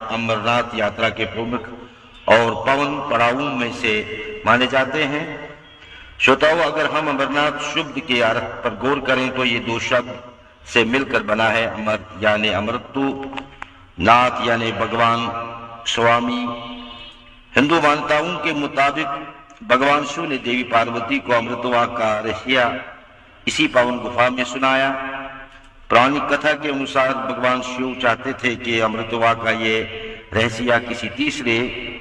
अमरनाथ यात्रा के प्रमुख और पावन पड़ावों में से माने जाते हैं। श्रोताओं, अगर हम अमरनाथ शब्द के अर्थ पर गौर करें तो ये दो शब्द से मिलकर बना है। अमर यानी अमृतु, नाथ यानी भगवान स्वामी। हिंदू मान्यताओं के मुताबिक भगवान शिव ने देवी पार्वती को अमृतवा का रहस्य इसी पावन गुफा में सुनाया। पौराणिक कथा के अनुसार भगवान शिव चाहते थे कि अमृतवा का ये रहस्य किसी तीसरे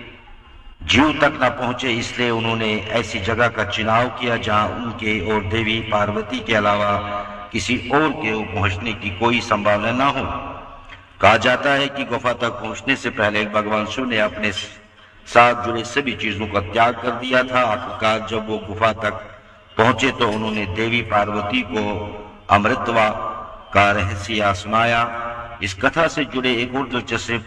जीव तक न पहुंचे, इसलिए उन्होंने ऐसी जगह का चुनाव किया जहां उनके और देवी पार्वती के अलावा किसी और के पहुंचने की कोई संभावना न हो। कहा जाता है कि गुफा तक पहुंचने से पहले भगवान शिव ने अपने साथ जुड़े सभी चीजों का त्याग कर दिया था। आखिरकार जब वो गुफा तक पहुंचे तो उन्होंने देवी पार्वती को अमृतवा का रहस्य सुनाया। इस कथा से जुड़े एक और दिलचस्प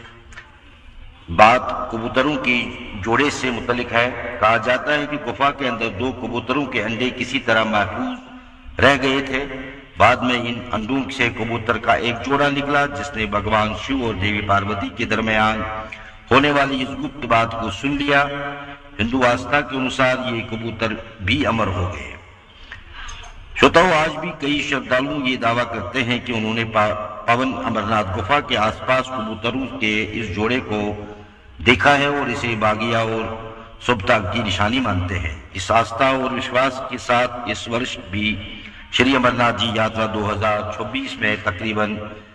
बात कबूतरों की जोड़े से मुतल्लिक है। कहा जाता है कि गुफा के अंदर दो कबूतरों के अंडे किसी तरह महफूज रह गए थे। बाद में इन अंडों से कबूतर का एक जोड़ा निकला जिसने भगवान शिव और देवी पार्वती के दरमियान होने वाली इस गुप्त बात को सुन लिया। हिंदू आस्था के अनुसार ये कबूतर भी अमर हो गए। श्रोताओं, आज भी कई श्रद्धालु ये दावा करते हैं कि उन्होंने पावन अमरनाथ गुफा के आसपास कबूतरों के इस जोड़े को देखा है और इसे बागिया और शुभता की निशानी मानते हैं। इस आस्था और विश्वास के साथ इस वर्ष भी श्री अमरनाथ जी यात्रा 2026 में तकरीबन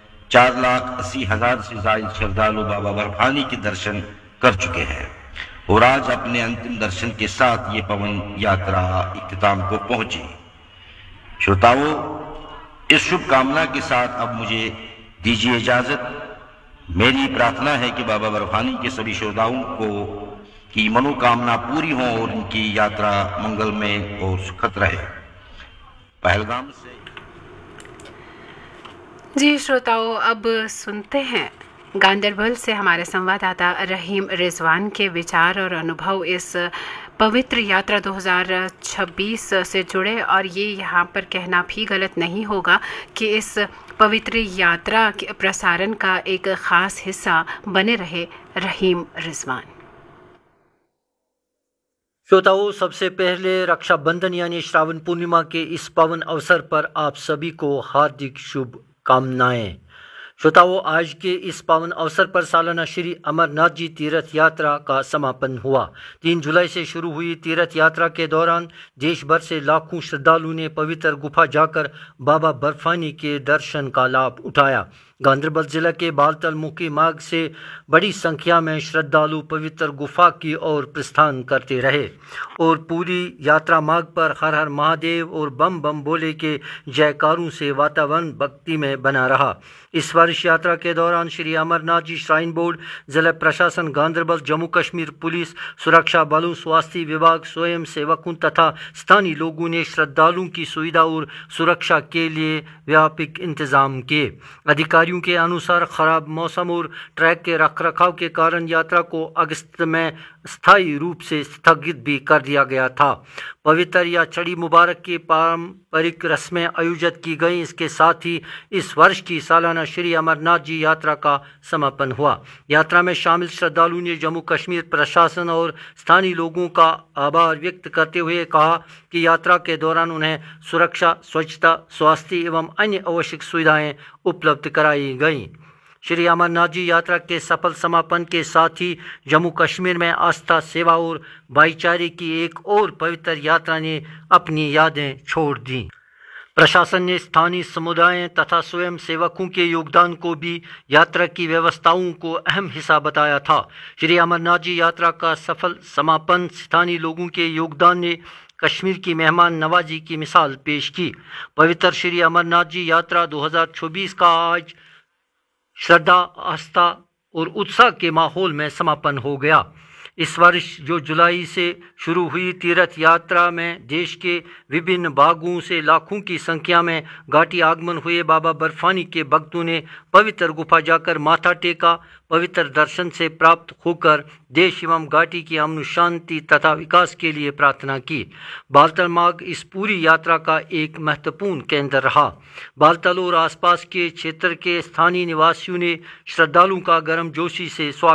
4,80,000 से ज्यादा श्रद्धालु बाबा बर्फानी के दर्शन कर चुके हैं और आज अपने अंतिम दर्शन के साथ ये पवन यात्रा इख्तिताम को पहुंची। श्रोताओं, इस शुभकामना के साथ अब मुझे दीजिए इजाजत। मेरी प्रार्थना है कि बाबा बर्फानी के सभी श्रोताओं को की मनोकामना पूरी हो और उनकी यात्रा मंगलमय और सुखद रहे। पहलगाम से जी श्रोताओं, अब सुनते हैं गांदरबल से हमारे संवाददाता रहीम रिजवान के विचार और अनुभव इस पवित्र यात्रा 2026 से जुड़े। और ये यहाँ पर कहना भी गलत नहीं होगा कि इस पवित्र यात्रा के प्रसारण का एक ख़ास हिस्सा बने रहे रहीम रिजवान। श्रोताओं, सबसे पहले रक्षाबंधन यानी श्रावण पूर्णिमा के इस पावन अवसर पर आप सभी को हार्दिक शुभकामनाएं। श्रोताओं, आज के इस पावन अवसर पर सालाना श्री अमरनाथ जी तीर्थ यात्रा का समापन हुआ। 3 जुलाई से शुरू हुई तीर्थ यात्रा के दौरान देश भर से लाखों श्रद्धालुओं ने पवित्र गुफा जाकर बाबा बर्फानी के दर्शन का लाभ उठाया। गांदरबल जिला के बालतल मुखी मार्ग से बड़ी संख्या में श्रद्धालु पवित्र गुफा की ओर प्रस्थान करते रहे और पूरी यात्रा मार्ग पर हर हर महादेव और बम बम बोले के जयकारों से वातावरण भक्ति में बना रहा। इस वर्ष यात्रा के दौरान श्री अमरनाथ जी श्राइन बोर्ड, जिला प्रशासन गांदरबल, जम्मू कश्मीर पुलिस, सुरक्षा बलों, स्वास्थ्य विभाग, स्वयं सेवकों तथा स्थानीय लोगों ने श्रद्धालुओं की सुविधा और सुरक्षा के लिए व्यापक इंतजाम किए। अधिकारियों के अनुसार खराब मौसम और ट्रैक के रखरखाव के कारण यात्रा को अगस्त में स्थायी रूप से स्थगित भी कर दिया गया था। पवित्र या चढ़ी मुबारक की पारंपरिक रस्में आयोजित की गई। इसके साथ ही इस वर्ष की सालाना श्री अमरनाथ जी यात्रा का समापन हुआ। यात्रा में शामिल श्रद्धालुओं ने जम्मू कश्मीर प्रशासन और स्थानीय लोगों का आभार व्यक्त करते हुए कहा कि यात्रा के दौरान उन्हें सुरक्षा, स्वच्छता, स्वास्थ्य एवं अन्य आवश्यक सुविधाएं उपलब्ध कराई गईं। श्री अमरनाथ जी यात्रा के सफल समापन के साथ ही जम्मू कश्मीर में आस्था, सेवा और भाईचारे की एक और पवित्र यात्रा ने अपनी यादें छोड़ दी। प्रशासन ने स्थानीय समुदायों तथा स्वयं सेवकों के योगदान को भी यात्रा की व्यवस्थाओं को अहम हिस्सा बताया था। श्री अमरनाथ जी यात्रा का सफल समापन स्थानीय लोगों के योगदान ने कश्मीर की मेहमान नवाजी की मिसाल पेश की। पवित्र श्री अमरनाथ जी यात्रा 2024 का आज श्रद्धा, आस्था और उत्साह के माहौल में समापन हो गया। इस वर्ष जो जुलाई से शुरू हुई तीर्थ यात्रा में देश के विभिन्न भागों से लाखों की संख्या में घाटी आगमन हुए बाबा बर्फानी के भक्तों ने पवित्र गुफा जाकर माथा टेका। पवित्र दर्शन से प्राप्त होकर देश एवं घाटी की अमन शांति तथा विकास के लिए प्रार्थना की। बालतल मार्ग इस पूरी यात्रा का एक महत्वपूर्ण केंद्र रहा। बालतल और आसपास के क्षेत्र के स्थानीय निवासियों ने श्रद्धालुओं का गर्मजोशी से स्वागत